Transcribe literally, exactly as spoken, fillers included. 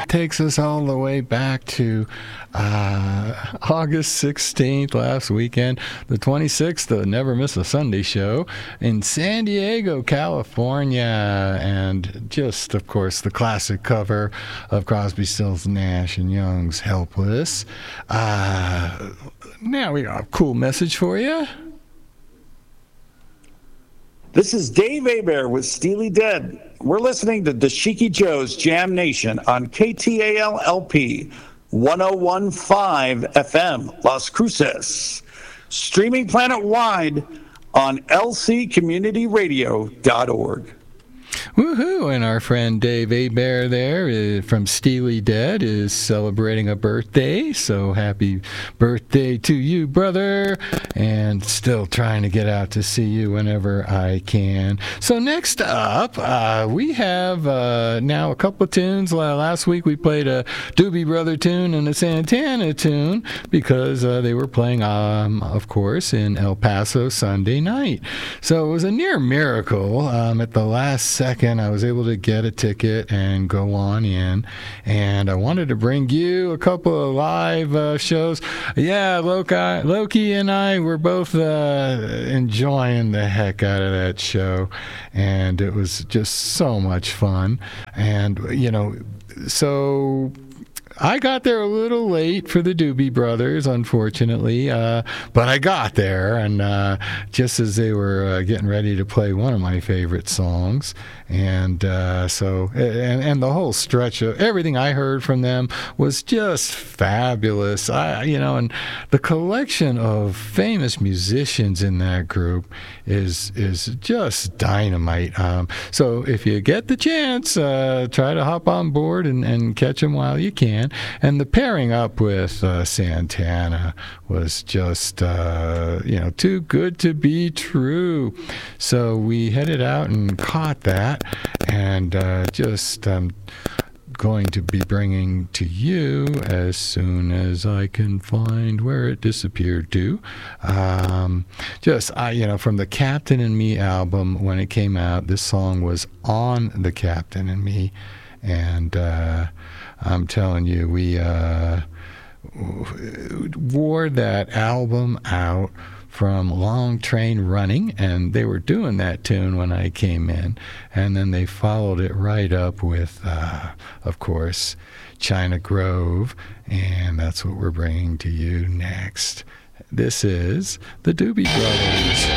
takes us all the way back to uh, August sixteenth, last weekend, the twenty-sixth, the Never Miss a Sunday show in San Diego, California. And just, of course, the classic cover of Crosby, Stills, Nash and Young's Helpless. Uh, now we got a cool message for you. This is Dave Hebert with Steely Dan. We're listening to Dashiki Joe's Jam Nation on K T A L L P one oh one point five F M, Las Cruces. Streaming planet-wide on L C community radio dot org. Woohoo! And our friend Dave Hebert there is, from Steely Dan is celebrating a birthday. So happy birthday to you, brother. And still trying to get out to see you whenever I can. So next up, uh, we have uh, now a couple of tunes. Last week we played a Doobie Brother tune and a Santana tune because uh, they were playing, um, of course, in El Paso Sunday night. So it was a near miracle. Um, at the last second, I was able to get a ticket and go on in, and I wanted to bring you a couple of live uh, shows. Yeah, Loki, Loki and I were both uh, enjoying the heck out of that show, and it was just so much fun. And, you know, so I got there a little late for the Doobie Brothers, unfortunately, uh, but I got there, and uh, just as they were uh, getting ready to play one of my favorite songs, and uh, so, and, and the whole stretch of everything I heard from them was just fabulous. I, you know, and the collection of famous musicians in that group is is just dynamite. Um, so if you get the chance, uh, try to hop on board and, and catch them while you can. And the pairing up with uh, Santana was just, uh, you know, too good to be true. So we headed out and caught that, and uh, just um, going to be bringing to you as soon as I can find where it disappeared to. Um, just, I, you know, from the Captain and Me album, when it came out, this song was on the Captain and Me, and uh, I'm telling you, we uh, wore that album out from Long Train Running, and they were doing that tune when I came in, and then they followed it right up with, uh, of course, China Grove, and that's what we're bringing to you next. This is the Doobie Brothers.